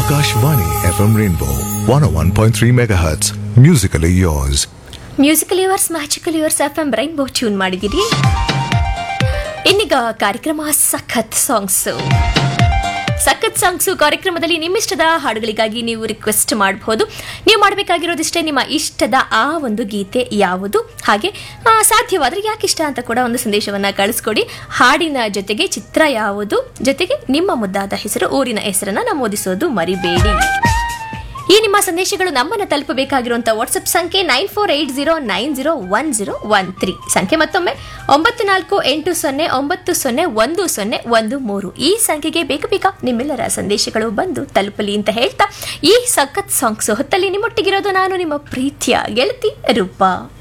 Akashvani FM Rainbow 101.3 MHz. Musically yours. Musical yours magical yours F M rainbow tune ಮಾಡಿದ್ದೀರಿ. ಇನ್ನೀಗ ಕಾರ್ಯಕ್ರಮ ಸಖತ್ songs. ಸಖತ್ ಸಾಂಗ್ಸು ಕಾರ್ಯಕ್ರಮದಲ್ಲಿ ನಿಮ್ಮಿಷ್ಟದ ಹಾಡುಗಳಿಗಾಗಿ ನೀವು ರಿಕ್ವೆಸ್ಟ್ ಮಾಡಬಹುದು. ನೀವು ಮಾಡಬೇಕಾಗಿರೋದಿಷ್ಟೇ, ನಿಮ್ಮ ಇಷ್ಟದ ಆ ಒಂದು ಗೀತೆ ಯಾವುದು, ಹಾಗೆ ಸಾಧ್ಯವಾದರೆ ಯಾಕೆ ಇಷ್ಟ ಅಂತ ಕೂಡ ಒಂದು ಸಂದೇಶವನ್ನು ಕಳಿಸ್ಕೊಡಿ. ಹಾಡಿನ ಜೊತೆಗೆ ಚಿತ್ರ ಯಾವುದು, ಜೊತೆಗೆ ನಿಮ್ಮ ಮುದ್ದಾದ ಹೆಸರು, ಊರಿನ ಹೆಸರನ್ನು ನಮೂದಿಸೋದು ಮರಿಬೇಡಿ. ಈ ನಿಮ್ಮ ಸಂದೇಶಗಳು ನಮ್ಮನ್ನು ತಲುಪಬೇಕಾಗಿರುವಂತಹ ವಾಟ್ಸ್ಆಪ್ ಸಂಖ್ಯೆ 9480901013. ಸಂಖ್ಯೆ ಮತ್ತೊಮ್ಮೆ 9480901013. ಈ ಸಂಖ್ಯೆಗೆ ಬೇಗ ನಿಮ್ಮೆಲ್ಲರ ಸಂದೇಶಗಳು ಬಂದು ತಲುಪಲಿ ಅಂತ ಹೇಳ್ತಾ, ಈ ಸಖತ್ ಸಾಂಗ್ಸ್ ಹೊತ್ತಲ್ಲಿ ನಿಮ್ಮೊಟ್ಟಿಗಿರೋದು ನಾನು ನಿಮ್ಮ ಪ್ರೀತಿಯ ಗೆಳತಿ ರೂಪಾ.